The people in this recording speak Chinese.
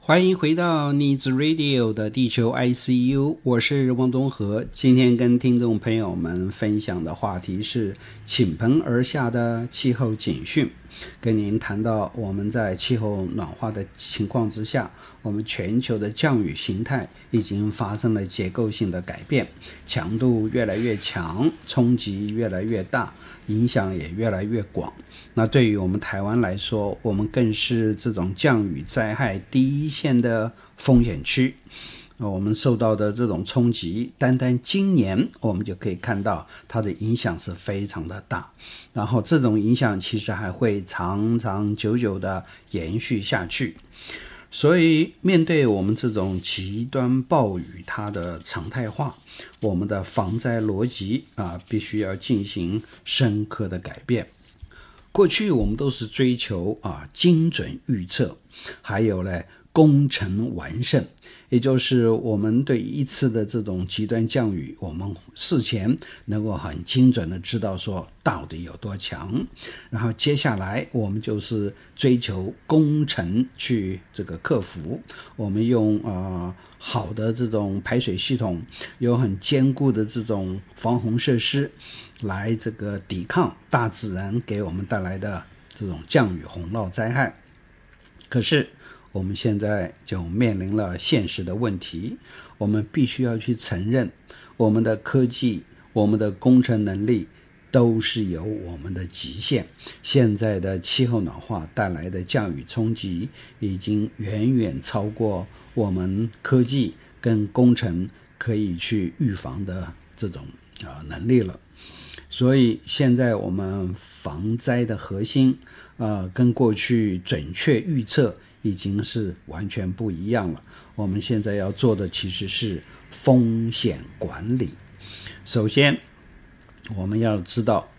欢迎回到Needs Radio 的地球 ICU， 我是汪东和。今天跟听众朋友们分享的话题是倾盆而下的气候警讯，跟您谈到我们在气候暖化的情况之下，我们全球的降雨形态已经发生了结构性的改变，强度越来越强，冲击越来越大，影响也越来越广。那对于我们台湾来说，我们更是这种降雨灾害第一线的风险区。我们受到的这种冲击，单单今年我们就可以看到它的影响是非常的大，然后这种影响其实还会长长久久的延续下去。所以面对我们这种极端暴雨它的常态化，我们的防灾逻辑必须要进行深刻的改变。过去我们都是追求精准预测，还有工程完胜，也就是我们对一次的这种极端降雨，我们事前能够很精准的知道说到底有多强，然后接下来我们就是追求工程去这个克服，我们用好的这种排水系统，有很坚固的这种防洪设施来这个抵抗大自然给我们带来的这种降雨洪涝灾害。可是我们现在就面临了现实的问题，我们必须要去承认，我们的科技，我们的工程能力都是有我们的极限。现在的气候暖化带来的降雨冲击已经远远超过我们科技跟工程可以去预防的这种能力了。所以现在我们防灾的核心跟过去准确预测已经是完全不一样了。我们现在要做的其实是风险管理。首先我们要知道